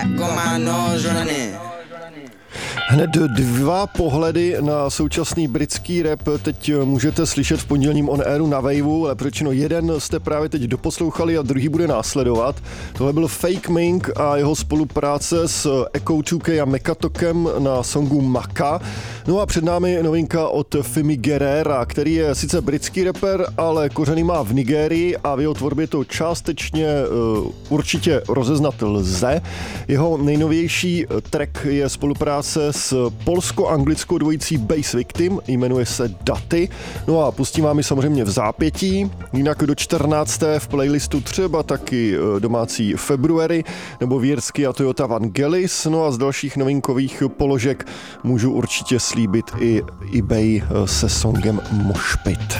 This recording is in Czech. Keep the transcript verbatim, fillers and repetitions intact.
Hned dva pohledy na současný britský rap teď můžete slyšet v pondělním On Airu na Waveu, ale proč no jeden jste právě teď doposlouchali a druhý bude následovat. Tohle byl Fake Mink a jeho spolupráce s Echo two K a Mekatokem na songu Maka. No a před námi novinka od Fimi Guerrera, který je sice britský rapper, ale kořeny má v Nigérii a v jeho tvorbě to částečně uh, určitě rozeznat lze. Jeho nejnovější track je spolupráce s polsko-anglickou dvojicí Bass Victim, jmenuje se Daty. No a pustím vám ji samozřejmě v zápětí, jinak do čtrnácté v playlistu třeba taky domácí February nebo Vírsky a Toyota Vangelis. No a z dalších novinkových položek můžu určitě slíbit i eBay se songem Moshpit.